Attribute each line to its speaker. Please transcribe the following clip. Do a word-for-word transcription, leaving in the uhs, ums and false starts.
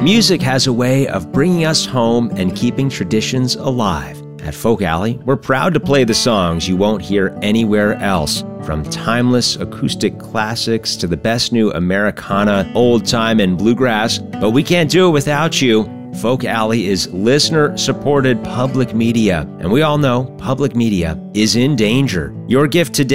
Speaker 1: Music has a way of bringing us home and keeping traditions alive. At Folk Alley, we're proud to play the songs you won't hear anywhere else, from timeless acoustic classics to the best new Americana, old time, and bluegrass. But we can't do it without you. Folk Alley is listener-supported public media, and we all know public media is in danger. Your gift today